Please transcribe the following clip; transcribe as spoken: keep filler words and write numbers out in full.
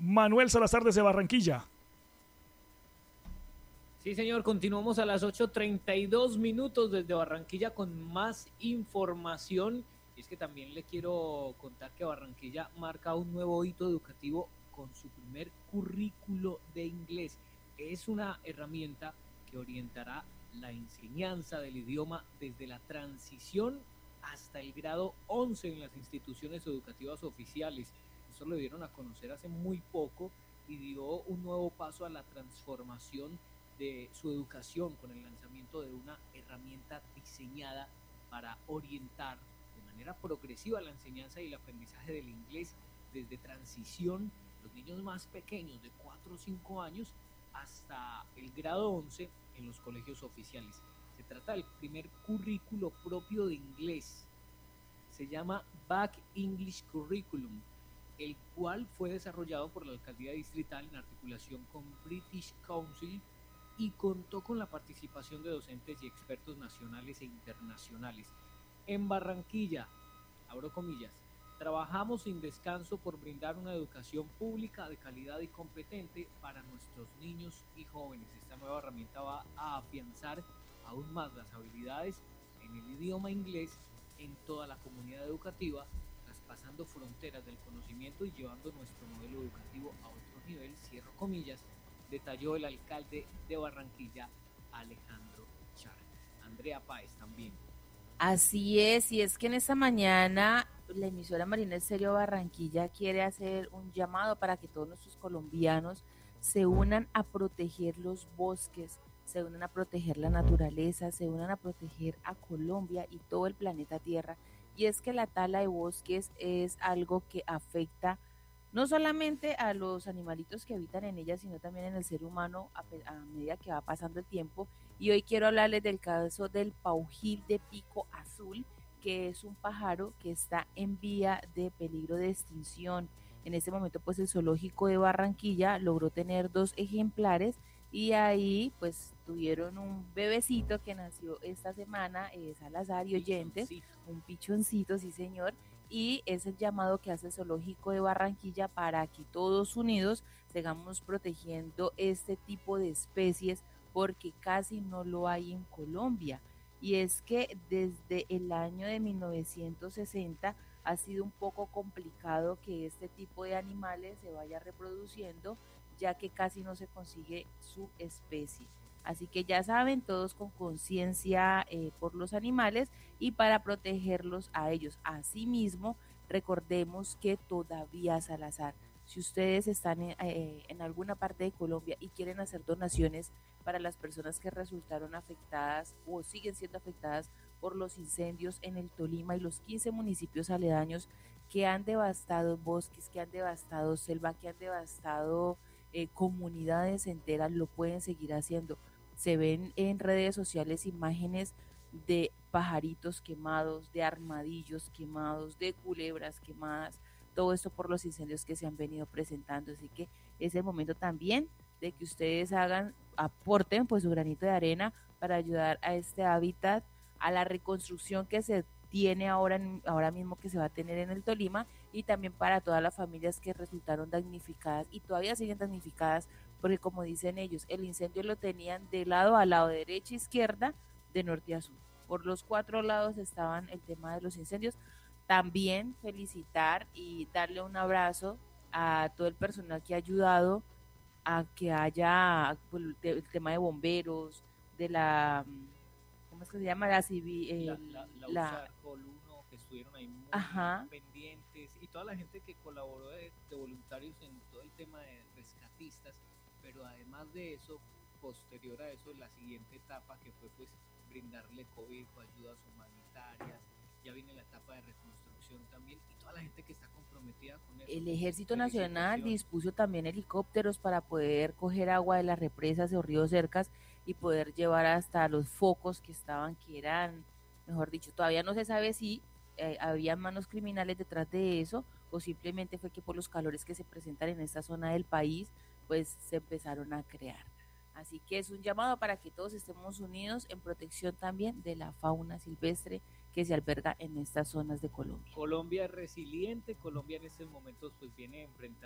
Manuel Salazar desde Barranquilla. Sí, señor, continuamos a las ocho treinta y dos minutos desde Barranquilla con más información. Y es que también le quiero contar que Barranquilla marca un nuevo hito educativo con su primer currículo de inglés. Es una herramienta que orientará la enseñanza del idioma desde la transición hasta el grado once en las instituciones educativas oficiales. Eso lo dieron a conocer hace muy poco y dio un nuevo paso a la transformación de su educación con el lanzamiento de una herramienta diseñada para orientar de manera progresiva la enseñanza y el aprendizaje del inglés desde transición, los niños más pequeños de cuatro o cinco años hasta el grado once en los colegios oficiales. Se trata del primer currículo propio de inglés. Se llama Back English Curriculum, el cual fue desarrollado por la Alcaldía Distrital en articulación con British Council y contó con la participación de docentes y expertos nacionales e internacionales. En Barranquilla, abro comillas, trabajamos sin descanso por brindar una educación pública de calidad y competente para nuestros niños y jóvenes. Esta nueva herramienta va a afianzar aún más las habilidades en el idioma inglés en toda la comunidad educativa, traspasando fronteras del conocimiento y llevando nuestro modelo educativo a otro nivel, cierro comillas, detalló el alcalde de Barranquilla, Alejandro Char. Andrea Páez también. Así es, y es que en esta mañana la emisora Marina Estéreo Barranquilla quiere hacer un llamado para que todos nuestros colombianos se unan a proteger los bosques, se unan a proteger la naturaleza, se unan a proteger a Colombia y todo el planeta Tierra. Y es que la tala de bosques es algo que afecta no solamente a los animalitos que habitan en ella, sino también en el ser humano a, a medida que va pasando el tiempo. Y hoy quiero hablarles del caso del paujil de pico azul, que es un pájaro que está en vía de peligro de extinción. En este momento, pues el zoológico de Barranquilla logró tener dos ejemplares y ahí pues tuvieron un bebecito que nació esta semana, eh, Salazar y oyentes, un pichoncito, sí señor, y es el llamado que hace el zoológico de Barranquilla para que todos unidos sigamos protegiendo este tipo de especies porque casi no lo hay en Colombia. Y es que desde el año de mil novecientos sesenta ha sido un poco complicado que este tipo de animales se vaya reproduciendo, ya que casi no se consigue su especie. Así que ya saben, todos con conciencia eh, por los animales y para protegerlos a ellos. Asimismo, recordemos que todavía Salazar, si ustedes están en, eh, en alguna parte de Colombia y quieren hacer donaciones para las personas que resultaron afectadas o siguen siendo afectadas por los incendios en el Tolima y los quince municipios aledaños que han devastado bosques, que han devastado selva, que han devastado eh, comunidades enteras, lo pueden seguir haciendo. Se ven en redes sociales imágenes de pajaritos quemados, de armadillos quemados, de culebras quemadas, todo esto por los incendios que se han venido presentando. Así que es el momento también de que ustedes hagan, aporten pues su granito de arena para ayudar a este hábitat, a la reconstrucción que se tiene ahora, ahora mismo que se va a tener en el Tolima, y también para todas las familias que resultaron damnificadas y todavía siguen damnificadas, porque como dicen ellos, el incendio lo tenían de lado a lado, de derecha a izquierda, de norte a sur. Por los cuatro lados estaban el tema de los incendios. También felicitar y darle un abrazo a todo el personal que ha ayudado a que haya pues, el tema de bomberos, de la, ¿cómo es que se llama? La civil, eh, la, la, la, la USAR, Coluno, que estuvieron ahí muy ajá. pendientes, y toda la gente que colaboró de, de voluntarios en todo el tema de rescatistas, pero además de eso, posterior a eso, la siguiente etapa que fue pues brindarle cobijo, ayudas humanitarias, ya viene la etapa de reconstrucción también, y toda la gente que está comprometida con eso. El Ejército Nacional dispuso también helicópteros para poder coger agua de las represas o ríos cercas y poder llevar hasta los focos que estaban, que eran, mejor dicho, todavía no se sabe si eh, había manos criminales detrás de eso o simplemente fue que por los calores que se presentan en esta zona del país, pues se empezaron a crear. Así que es un llamado para que todos estemos unidos en protección también de la fauna silvestre que se alberga en estas zonas de Colombia. Colombia es resiliente, Colombia en estos momentos pues viene enfrentando